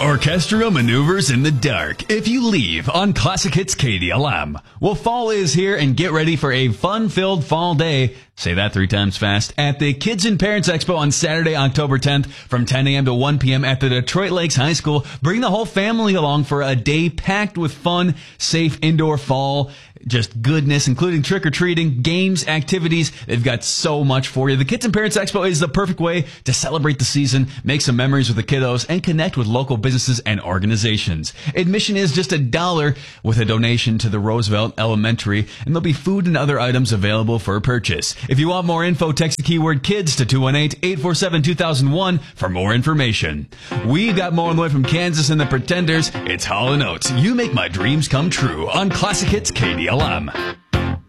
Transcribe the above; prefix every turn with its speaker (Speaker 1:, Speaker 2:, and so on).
Speaker 1: Orchestral maneuvers in the dark if you leave on Classic Hits KDLM. Well, fall is here and get ready for a fun-filled fall day. Say that 3 times fast. At the Kids and Parents Expo on Saturday, October 10th from 10 a.m. to 1 p.m. at the Detroit Lakes High School. Bring the whole family along for a day packed with fun, safe indoor fall. Just goodness, including trick-or-treating, games, activities. They've got so much for you. The Kids and Parents Expo is the perfect way to celebrate the season, make some memories with the kiddos, and connect with local businesses and organizations. Admission is just $1 with a donation to the Roosevelt Elementary, and there'll be food and other items available for purchase. If you want more info, text the keyword KIDS to 218-847-2001 for more information. We've got more on the way from Kansas and the Pretenders. It's Hall & Oates. You make my dreams come true on Classic Hits KDLM.